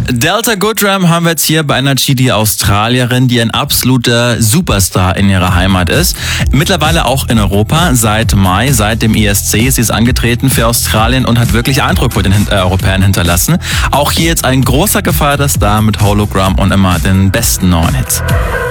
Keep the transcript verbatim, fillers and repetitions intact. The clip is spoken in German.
Delta Goodrem haben wir jetzt hier bei einer G D-Australierin, die ein absoluter Superstar in ihrer Heimat ist. Mittlerweile auch in Europa seit Mai, seit dem E S C. Sie ist angetreten für Australien und hat wirklich Eindruck bei den äh, Europäern hinterlassen. Auch hier jetzt ein großer gefeierter Star mit Hologram und immer den besten neuen Hits.